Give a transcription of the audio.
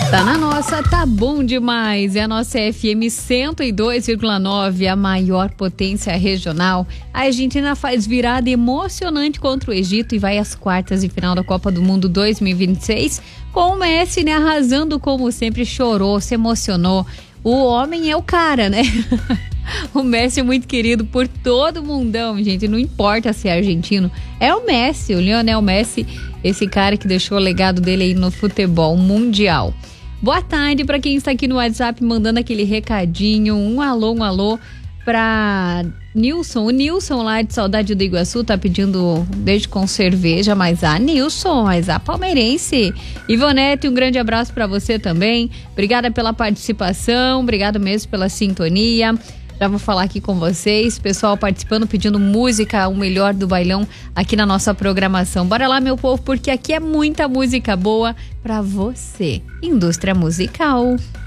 Tá na nossa, tá bom demais. É a nossa FM 102,9, a maior potência regional. A Argentina faz virada emocionante contra o Egito e vai às quartas de final da Copa do Mundo 2026 com o Messi, né, arrasando como sempre, chorou, se emocionou. O homem é o cara, né? O Messi é muito querido por todo mundão, gente. Não importa se é argentino, é o Messi, o Lionel Messi, esse cara que deixou o legado dele aí no futebol mundial. Boa tarde para quem está aqui no WhatsApp mandando aquele recadinho, um alô para Nilson. O Nilson lá de Saudade do Iguaçu tá pedindo beijo com cerveja, mas Nilson, mas palmeirense. Ivonete, um grande abraço para você também. Obrigada pela participação, obrigado mesmo pela sintonia. Já vou falar aqui com vocês, pessoal participando, pedindo música, o melhor do bailão aqui na nossa programação. Bora lá, meu povo, porque aqui é muita música boa pra você. Indústria Musical.